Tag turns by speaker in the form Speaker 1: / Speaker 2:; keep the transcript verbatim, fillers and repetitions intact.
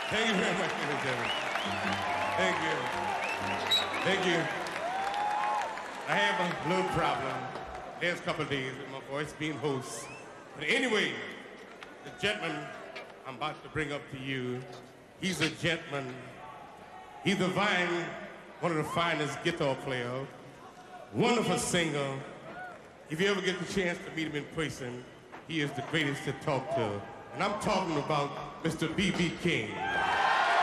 Speaker 1: Thank you very much, ladies and gentlemen. Thank you. Thank you. I have a little problem. There's a couple of days with my voice being hoarse. But anyway, the gentleman I'm about to bring up to you, he's a gentleman. He's a fine, one of the finest guitar players, wonderful singer. If you ever get the chance to meet him in person, he is the greatest to talk to. And I'm talking about Mister B B King.